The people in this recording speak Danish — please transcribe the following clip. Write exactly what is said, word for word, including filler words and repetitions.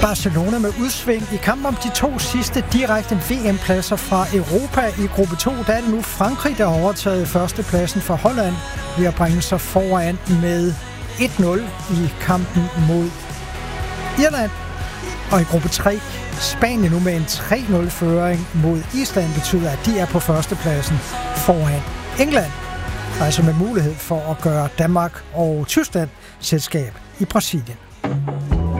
Barcelona med udsving i kampen om de to sidste direkte V M-pladser fra Europa i gruppe to. Der er det nu Frankrig, der har overtaget førstepladsen for Holland ved at bringe sig foran med et nul i kampen mod Irland. Og i gruppe tre, Spanien nu med en tre nul-føring mod Island, betyder, at de er på førstepladsen foran England. Altså med mulighed for at gøre Danmark og Tyskland selskab i Brasilien.